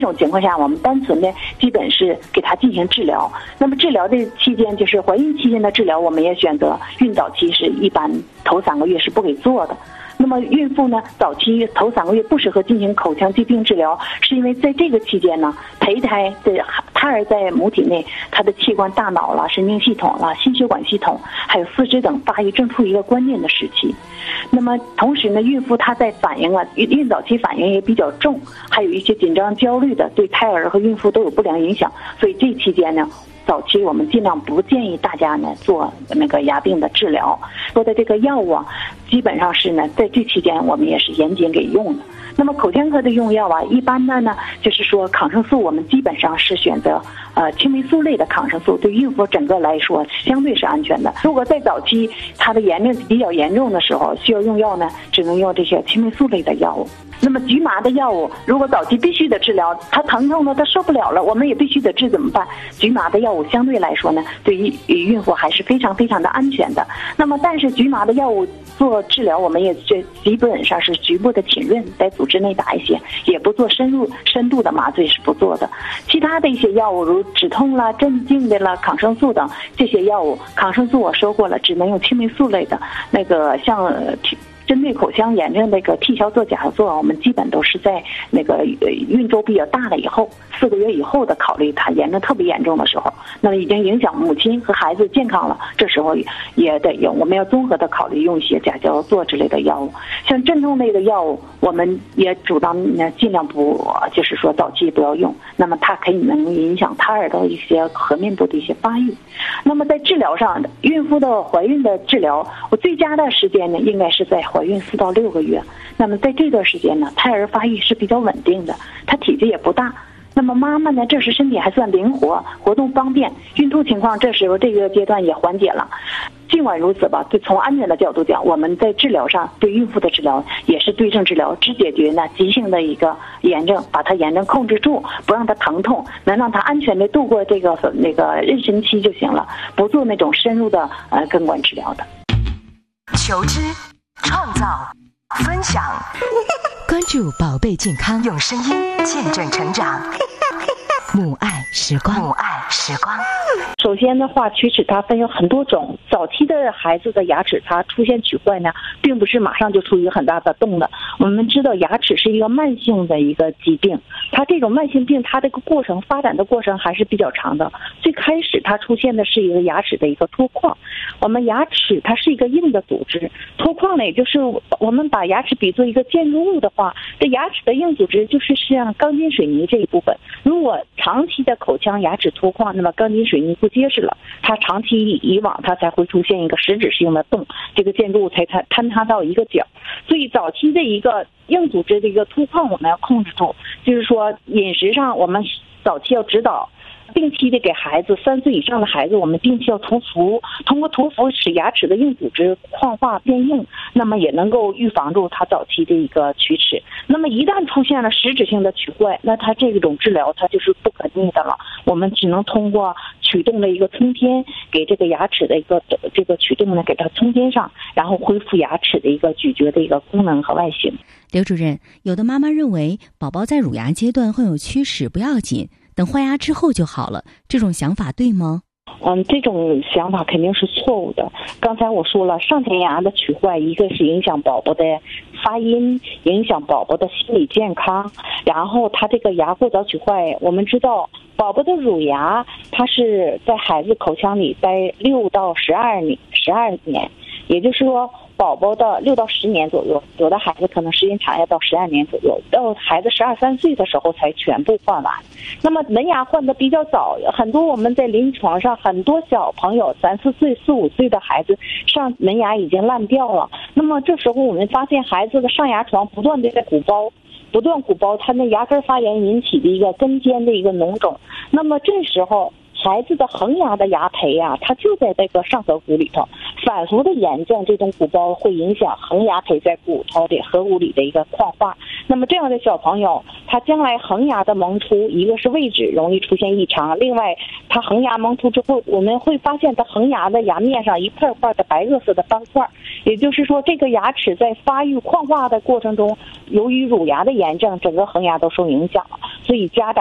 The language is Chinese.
这种情况下，我们单纯的基本是给她进行治疗。那么治疗的期间，就是怀孕期间的治疗，我们也选择孕早期是一般头3个月是不给做的。那么孕妇呢，早期头3个月不适合进行口腔疾病治疗，是因为在这个期间呢，胚胎的胎儿在母体内，它的器官、大脑了、神经系统了、心血管系统，还有四肢等发育正处于一个关键的时期。那么同时呢，孕妇她在反应孕早期反应也比较重，还有一些紧张、焦虑的，对胎儿和孕妇都有不良影响。所以这期间呢，早期我们尽量不建议大家呢做那个牙病的治疗。说的这个药物啊，基本上是呢在这期间我们也是严谨给用的。那么口腔科的用药啊，一般的呢就是说抗生素，我们基本上是选择青霉素类的抗生素，对孕妇整个来说相对是安全的。如果在早期它的炎症比较严重的时候，需要用药呢，只能用这些青霉素类的药物。那么局麻的药物，如果早期必须得治疗，它疼痛呢，它受不了了，我们也必须得治，怎么办？局麻的药物相对来说呢，对于孕妇还是非常非常的安全的。那么但是局麻的药物做治疗，我们也基本上是局部的浸润，在组织内打一些，也不做深度的麻醉是不做的。其他的一些药物，如止痛啦、镇静的啦、抗生素等这些药物，抗生素我说过了，只能用青霉素类的，那个像针对口腔炎症那个替硝唑、甲硝唑，我们基本都是在那个孕周比较大了以后，4个月以后的考虑，它炎症特别严重的时候，那么已经影响母亲和孩子健康了，这时候也得用，我们要综合的考虑用一些甲硝唑之类的药物。像镇痛类的药物，我们也主张尽量不，就是说早期不要用，那么它能影响胎儿的一些颌面部的一些发育。那么在治疗上，孕妇的怀孕的治疗，我最佳的时间呢，应该是在怀孕4到6个月。那么在这段时间呢，胎儿发育是比较稳定的，他体积也不大。那么妈妈呢，这时身体还算灵活，活动方便，孕吐情况这时候这个阶段也缓解了。尽管如此吧，就从安全的角度讲，我们在治疗上对孕妇的治疗也是对症治疗，只解决呢急性的一个炎症，把它炎症控制住，不让它疼痛，能让它安全的度过这个那个妊娠期就行了，不做那种深入的根管治疗的。 求知、创造、分享，关注宝贝健康，用声音见证成长。母爱时光，母爱时光。 首先的话，龋齿它分有很多种，早期的孩子的牙齿它出现龋坏呢，并不是马上就出一个很大的洞的。我们知道牙齿是一个慢性的一个疾病，它这种慢性病它这个过程发展的过程还是比较长的。最开始它出现的是一个牙齿的一个脱矿，我们牙齿它是一个硬的组织，脱矿呢也就是我们把牙齿比作一个建筑物的话，这牙齿的硬组织就是像钢筋水泥这一部分。如果长期的口腔牙齿脱矿，那么钢筋水泥不结实了，它长期以往它才会出现一个实质性的洞，这个建筑物才坍塌到一个角。所以早期的一个硬组织的一个脱矿我们要控制住，就是说饮食上我们早期要指导，定期的给孩子3岁以上的孩子，我们定期要涂氟，通过涂氟使牙齿的硬组织矿化变硬，那么也能够预防住它早期的一个龋齿。那么一旦出现了实质性的龋坏，那它这种治疗它就是不可逆的了，我们只能通过龋洞的一个冲天，给这个牙齿的一个这个龋洞呢给它冲天上，然后恢复牙齿的一个咀嚼的一个功能和外形。 刘主任，有的妈妈认为宝宝在乳牙阶段会有龋齿不要紧，等换牙之后就好了，这种想法对吗？ 这种想法肯定是错误的。刚才我说了，上前牙的龋坏，一个是影响宝宝的发音，影响宝宝的心理健康，然后他这个牙过早龋坏，我们知道宝宝的乳牙它是在孩子口腔里待6到12年，也就是说宝宝的6到10年左右，有的孩子可能时间长要到12年左右，到孩子12、13岁的时候才全部换完。那么门牙换的比较早，很多我们在临床上很多小朋友3、4岁、4、5岁的孩子上门牙已经烂掉了，那么这时候我们发现孩子的上牙床不断的在鼓包，他那牙根发炎引起的一个根尖的一个脓肿，那么这时候孩子的恒牙的牙培啊，它就在这个上颌骨里头，反复的炎症，这种鼓包会影响恒牙培在骨头的颌骨里的一个矿化。 那么这样的小朋友，他将来恒牙的萌凸，一个是位置容易出现异常，另外他恒牙萌凸之后，我们会发现他恒牙的牙面上一块块的白褐色的斑块，也就是说这个牙齿在发育矿化的过程中，由于乳牙的炎症，整个恒牙都受影响了。所以家长